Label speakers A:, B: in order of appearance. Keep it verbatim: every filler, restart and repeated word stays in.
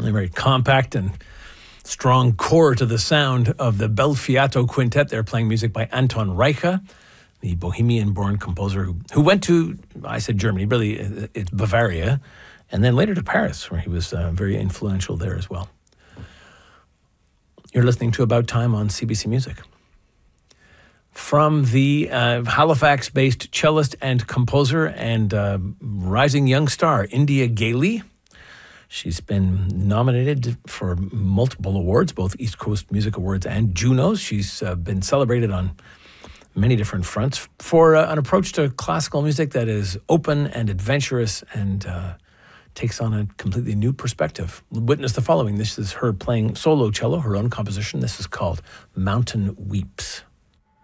A: A very compact and strong core to the sound of the Bel Fiato Quintet. They're playing music by Anton Reicha, the Bohemian-born composer who, who went to, I said Germany, really it's Bavaria, and then later to Paris, where he was uh, very influential there as well. You're listening to About Time on C B C Music. From the uh, Halifax-based cellist and composer and uh, rising young star, India Gailey. She's been nominated for multiple awards, both East Coast Music Awards and Junos. She's uh, been celebrated on many different fronts for uh, an approach to classical music that is open and adventurous and uh, takes on a completely new perspective. Witness the following. This is her playing solo cello, her own composition. This is called Mountain Weeps.